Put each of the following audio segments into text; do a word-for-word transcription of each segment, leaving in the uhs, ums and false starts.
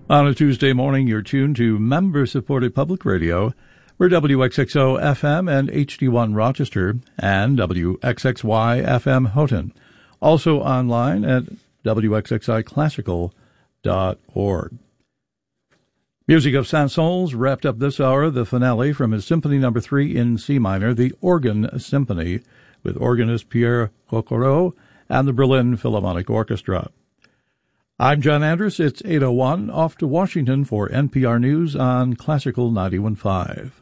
On a Tuesday morning, you're tuned to member-supported public radio. We're W X X O F M and H D one Rochester and W X X Y F M Houghton. Also online at W X X I classical dot org. Music of Saint-Saëns wrapped up this hour the finale from his Symphony Number Three in C minor, the Organ Symphony, with organist Pierre Coquereau and the Berlin Philharmonic Orchestra. I'm John Andrus. It's eight oh one, off to Washington for N P R News on Classical ninety-one point five.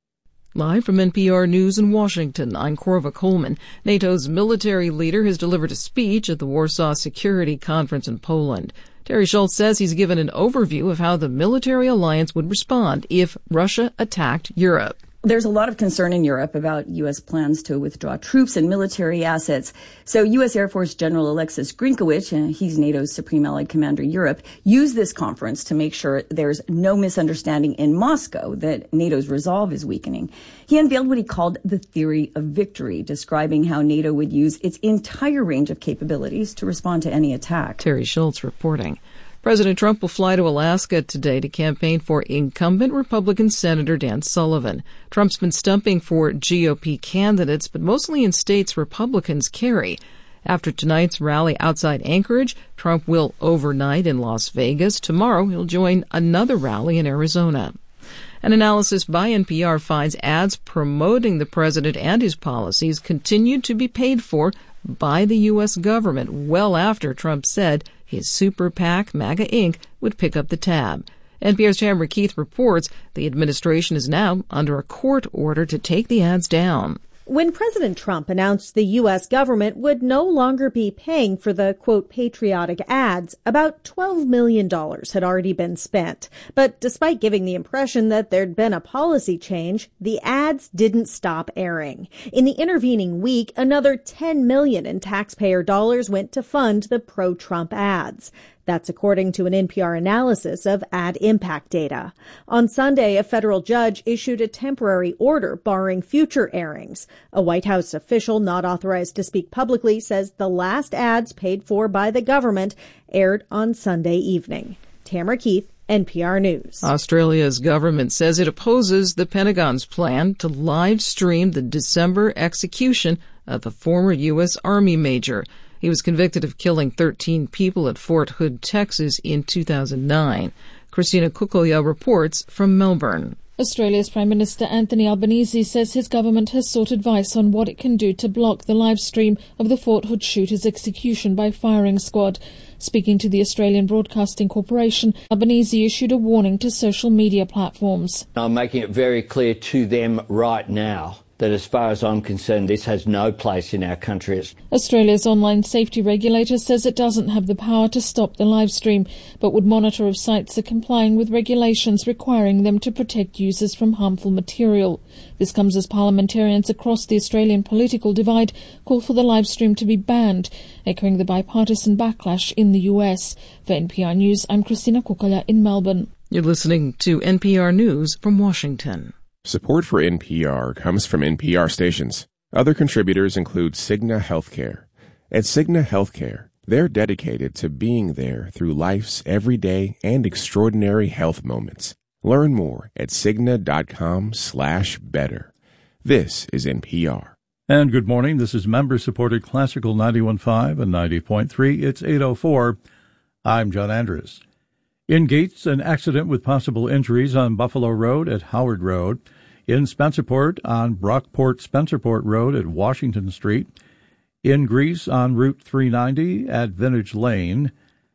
Live from N P R News in Washington, I'm Corva Coleman. NATO's military leader has delivered a speech at the Warsaw Security Conference in Poland. Terry Schultz says he's given an overview of how the military alliance would respond if Russia attacked Europe. There's a lot of concern in Europe about U S plans to withdraw troops and military assets. So U S Air Force General Alexis Grinkowicz, uh, he's NATO's Supreme Allied Commander Europe, used this conference to make sure there's no misunderstanding in Moscow that NATO's resolve is weakening. He unveiled what he called the theory of victory, describing how NATO would use its entire range of capabilities to respond to any attack. Terry Schultz reporting. President Trump will fly to Alaska today to campaign for incumbent Republican Senator Dan Sullivan. Trump's been stumping for G O P candidates, but mostly in states Republicans carry. After tonight's rally outside Anchorage, Trump will overnight in Las Vegas. Tomorrow, he'll join another rally in Arizona. An analysis by N P R finds ads promoting the president and his policies continued to be paid for by the U S government well after Trump said his super PAC, MAGA Incorporated, would pick up the tab. N P R's Tamara Keith reports the administration is now under a court order to take the ads down. When President Trump announced the U S government would no longer be paying for the, quote, patriotic ads, about twelve million dollars had already been spent. But despite giving the impression that there'd been a policy change, the ads didn't stop airing. In the intervening week, another ten million dollars in taxpayer dollars went to fund the pro-Trump ads. That's according to an N P R analysis of ad impact data. On Sunday, a federal judge issued a temporary order barring future airings. A White House official not authorized to speak publicly says the last ads paid for by the government aired on Sunday evening. Tamara Keith, N P R News. Australia's government says it opposes the Pentagon's plan to live stream the December execution of a former U S Army major. He was convicted of killing thirteen people at Fort Hood, Texas in two thousand nine. Christina Kukoya reports from Melbourne. Australia's Prime Minister Anthony Albanese says his government has sought advice on what it can do to block the live stream of the Fort Hood shooter's execution by firing squad. Speaking to the Australian Broadcasting Corporation, Albanese issued a warning to social media platforms. I'm making it very clear to them right now that as far as I'm concerned, this has no place in our country. Australia's online safety regulator says it doesn't have the power to stop the live stream, but would monitor if sites are complying with regulations requiring them to protect users from harmful material. This comes as parliamentarians across the Australian political divide call for the live stream to be banned, echoing the bipartisan backlash in the U S. For N P R News, I'm Christina Kukoya in Melbourne. You're listening to N P R News from Washington. Support for N P R comes from N P R stations. Other contributors include Cigna Healthcare. At Cigna Healthcare, they're dedicated to being there through life's everyday and extraordinary health moments. Learn more at Cigna.com slash better. This is N P R. And good morning. This is member-supported Classical ninety-one point five and ninety point three. It's eight oh four. I'm John Andrus. In Gates, an accident with possible injuries on Buffalo Road at Howard Road. In Spencerport, on Brockport-Spencerport Road at Washington Street. In Greece, on Route three ninety at Vintage Lane.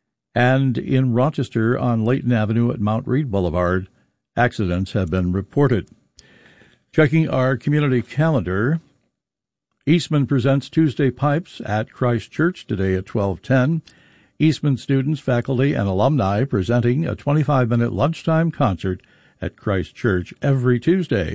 And in Rochester, on Layton Avenue at Mount Read Boulevard, accidents have been reported. Checking our community calendar, Eastman presents Tuesday Pipes at Christ Church today at twelve ten. Eastman students, faculty, and alumni presenting a twenty-five minute lunchtime concert at Christ Church every Tuesday.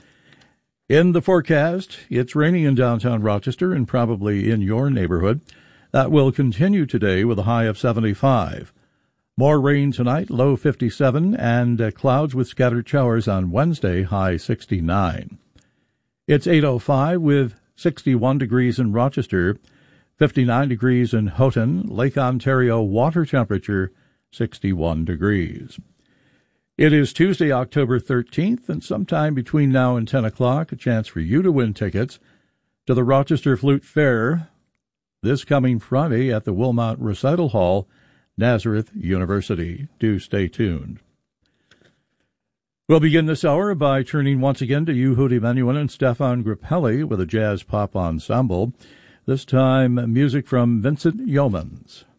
In the forecast, it's raining in downtown Rochester and probably in your neighborhood. That will continue today with a high of seventy-five. More rain tonight, low fifty-seven, and uh, clouds with scattered showers on Wednesday, high sixty-nine. It's eight oh five with sixty-one degrees in Rochester, fifty-nine degrees in Houghton. Lake Ontario water temperature sixty-one degrees. It is Tuesday, October thirteenth, and sometime between now and ten o'clock, a chance for you to win tickets to the Rochester Flute Fair this coming Friday at the Wilmot Recital Hall, Nazareth University. Do stay tuned. We'll begin this hour by turning once again to Yehudi Menuhin and Stefan Grappelli with a jazz pop ensemble. This time, music from Vincent Yeomans.